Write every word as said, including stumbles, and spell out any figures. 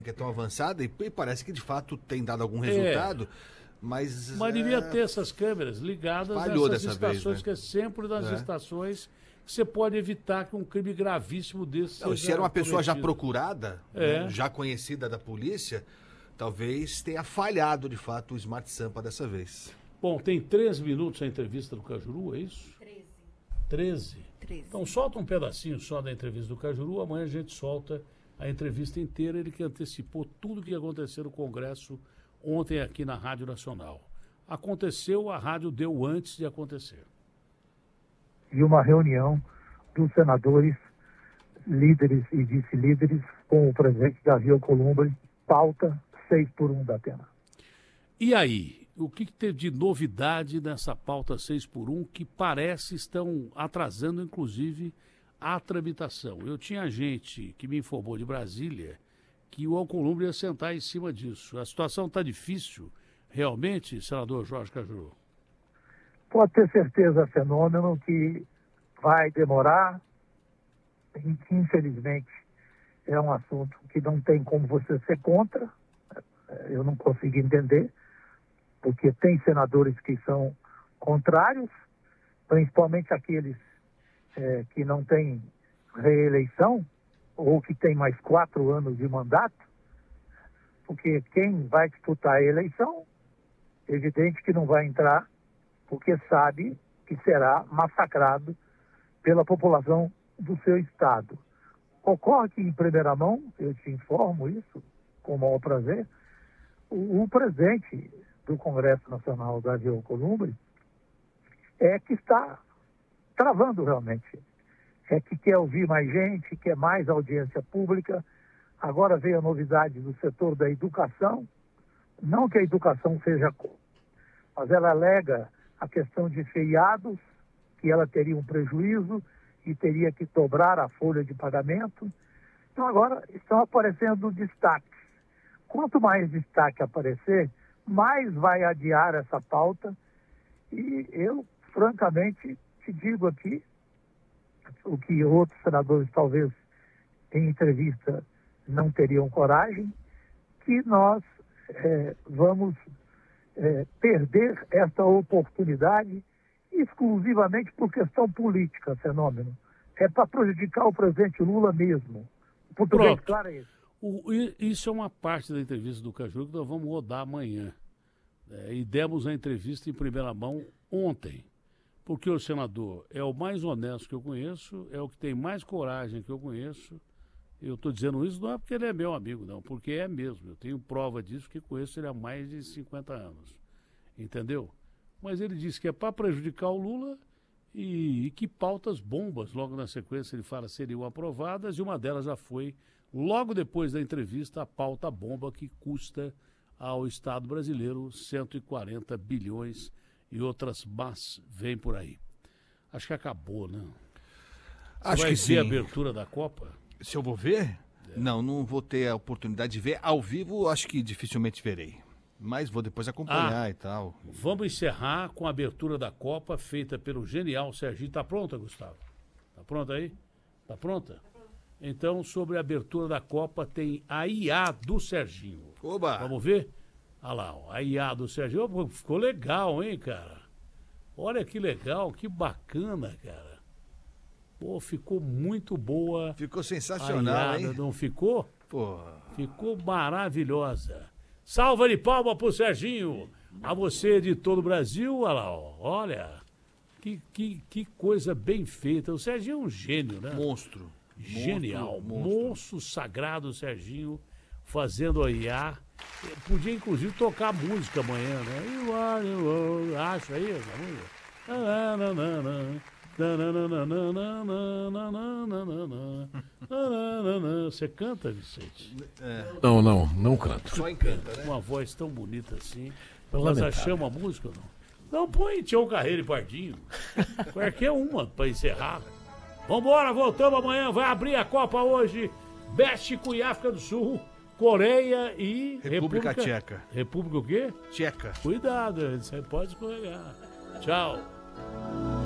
que é tão avançada e, e parece que de fato tem dado algum resultado, é, mas... Mas é, devia ter essas câmeras ligadas nessas estações, vez, né? Que é sempre nas é. estações que você pode evitar que um crime gravíssimo desse Não, seja se era uma pessoa cometido. já procurada, é. né, já conhecida da polícia, talvez tenha falhado de fato o Smart Sampa dessa vez. Bom, tem treze minutos a entrevista do Cajuru, é isso? treze. treze? treze. Então solta um pedacinho só da entrevista do Cajuru, amanhã a gente solta a entrevista inteira, ele que antecipou tudo o que ia acontecer no Congresso ontem aqui na Rádio Nacional. Aconteceu, a rádio deu antes de acontecer. E uma reunião dos senadores, líderes e vice-líderes, com o presidente Davi Alcolumbre, pauta seis por um da Atena. E aí, o que, que teve de novidade nessa pauta seis por um que parece estão atrasando, inclusive, a tramitação? Eu tinha gente que me informou de Brasília que o Alcolumbre ia sentar em cima disso. A situação está difícil, realmente, senador Jorge Cajuru? Pode ter certeza, Fenômeno, que vai demorar. Infelizmente, é um assunto que não tem como você ser contra. Eu não consigo entender, porque tem senadores que são contrários, principalmente aqueles é, que não têm reeleição, ou que têm mais quatro anos de mandato, porque quem vai disputar a eleição, é evidente que não vai entrar, porque sabe que será massacrado pela população do seu estado. Ocorre que, em primeira mão, eu te informo isso, com o maior prazer, o, o presidente do Congresso Nacional, Davi Alcolumbre, é que está travando realmente. É que quer ouvir mais gente, quer mais audiência pública. Agora veio a novidade do setor da educação. Não que a educação seja... mas ela alega a questão de feriados, que ela teria um prejuízo e teria que dobrar a folha de pagamento. Então agora estão aparecendo destaques. Quanto mais destaque aparecer, mais vai adiar essa pauta. E eu, francamente, te digo aqui, o que outros senadores talvez em entrevista não teriam coragem, que nós é, vamos é, perder essa oportunidade exclusivamente por questão política, Fenômeno. É para prejudicar o presidente Lula mesmo. O português claro é esse. O, isso é uma parte da entrevista do Cajuru que nós vamos rodar amanhã. É, e demos a entrevista em primeira mão ontem. Porque o senador é o mais honesto que eu conheço, é o que tem mais coragem que eu conheço. Eu estou dizendo isso não é porque ele é meu amigo, não, porque é mesmo. Eu tenho prova disso, que conheço ele há mais de cinquenta anos. Entendeu? Mas ele disse que é para prejudicar o Lula e, e que pautas bombas, logo na sequência ele fala, seriam aprovadas, e uma delas já foi, logo depois da entrevista, a pauta bomba que custa ao Estado brasileiro cento e quarenta bilhões e outras más vêm por aí. Acho que acabou, né? Você Acho vai que ver sim. A abertura da Copa? Se eu vou ver? É. Não, não vou ter a oportunidade de ver ao vivo, acho que dificilmente verei. Mas vou depois acompanhar ah, e tal. Vamos encerrar com a abertura da Copa, feita pelo genial Serginho. Tá pronta, Gustavo? Tá pronta aí? Tá pronta? Então, sobre a abertura da Copa, tem a I A do Serginho. Oba! Vamos ver? Olha lá, ó, a I A do Serginho. Oh, ficou legal, hein, cara? Olha que legal, que bacana, cara. Pô, ficou muito boa. Ficou sensacional, hein? Não ficou? Pô. Ficou maravilhosa. Salva de palma pro Serginho. A você de todo o Brasil, olha lá, ó. Olha. Que, que, que coisa bem feita. O Serginho é um gênio, né? Monstro. Genial. Monstro, monstro. Monstro sagrado, Serginho, fazendo a I A. Eu podia, inclusive, tocar música amanhã, né? Eu, eu, eu, acho aí essa música. Você canta, Vicente? É. Não, não, não canto. Só encanta, né? Uma voz tão bonita assim. Mas achamos a música ou não? Não, põe Tião Carreiro e Pardinho. Qualquer uma para encerrar. Vambora, voltamos amanhã. Vai abrir a Copa hoje. México e África do Sul. Coreia e... República, República Tcheca. República o quê? Tcheca. Cuidado, você pode escorregar. Tchau.